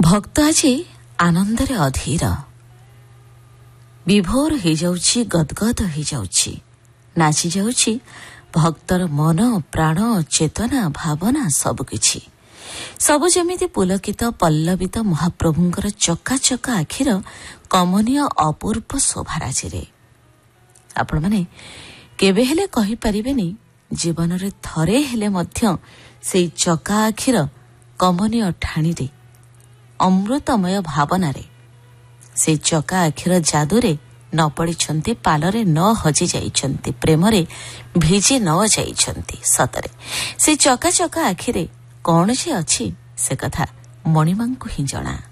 ଭକ୍ତ ଆଜି ଆନନ୍ଦରେ ଅଧୀର, ବିଭୋର ହେଇଯାଉଛି, ଗଦଗଦ ହେଇଯାଉଛି, ନାଚି ଯାଉଛି ଭକ୍ତର ମନ, ପ୍ରାଣ, ଚେତନା, ଭାବନା ସବୁକିଛି। ସବୁ ଯେମିତି ପୁଲକିତ ପଲ୍ଲବିତ ମହାପ୍ରଭୁଙ୍କର ଚକାଚକ ଆଖିର କମନୀୟ ଅପୂର୍ବ ଶୋଭାରାଜିରେ। ଆପଣମାନେ କେବେ ହେଲେ କହିପାରିବେନି ଜୀବନରେ ଥରେ ହେଲେ ମଧ୍ୟ ସେଇ ଚକା ଆଖିର କମନୀୟ ଠାଣିରେ, ଅମୃତମୟ ଭାବନାରେ, ସେଇ ଚକା ଆଖିର ଯାଦୁରେ ନ ପଡ଼ିଛନ୍ତି, ପାଲରେ ନ ହଜି ଯାଇଛନ୍ତି, ପ୍ରେମରେ ଭିଜି ନ ଯାଇଛନ୍ତି। ସତରେ ସେଇ ଚକା ଚକା ଆଖିରେ କ'ଣ ଯେ ଅଛି ସେ କଥା ମଣିମାଙ୍କୁ ହିଁ ଜଣା।